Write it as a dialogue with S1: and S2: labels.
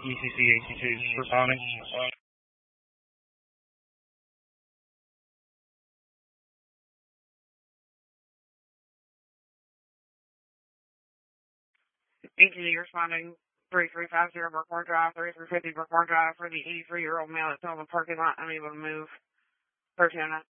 S1: ECC 82 responding.
S2: ECC responding 3350 Brookmore Drive, 3350 Brookmore Drive for the 83-year-old male that's on the parking lot unable to move. 1309.